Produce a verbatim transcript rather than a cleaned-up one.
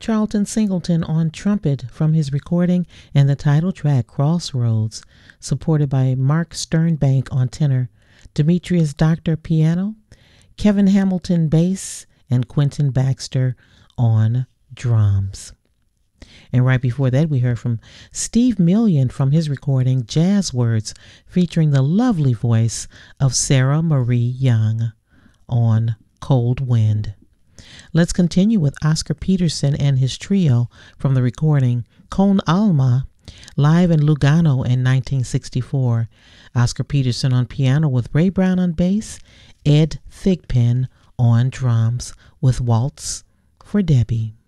Charlton Singleton on trumpet from his recording and the title track Crossroads, supported by Mark Sternbank on tenor, Demetrius Doctor piano, Kevin Hamilton bass, and Quentin Baxter on drums. And right before that, we heard from Steve Million from his recording Jazz Words, featuring the lovely voice of Sarah Marie Young on Cold Wind. Let's continue with Oscar Peterson and his trio from the recording Con Alma, live in Lugano in nineteen sixty-four. Oscar Peterson on piano with Ray Brown on bass, Ed Thigpen on drums with Waltz for Debbie.